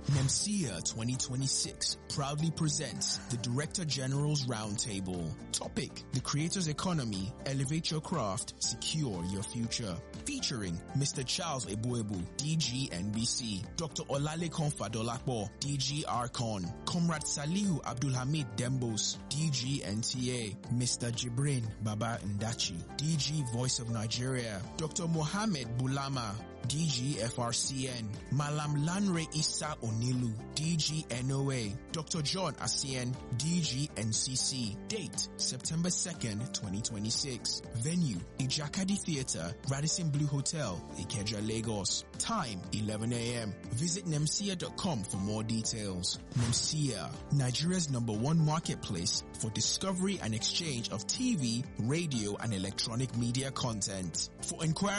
NEMSIA 2026 proudly presents the Director General's Roundtable. Topic: The Creator's Economy, Elevate Your Craft, Secure Your Future. Featuring Mr. Charles Ebuebu, DG NBC, Dr. Olalekan Fadolapo, DG Arcon, Comrade Salihu Abdulhamid Dembos, DG NTA, Mr. Jibrin Baba Ndachi, DG Voice of Nigeria, Dr. Mohammed Bulama, DG FRCN, Malam Lanre Issa Onilu, DG NOA, Dr. John Asien, DG NCC. Date: September 2nd, 2026. Venue: Ijakadi Theatre, Radisson Blue Hotel, Ikeja, Lagos. Time: 11 a.m. Visit nemsia.com for more details. NEMSIA, Nigeria's #1 marketplace for discovery and exchange of TV, radio, and electronic media content. For inquiry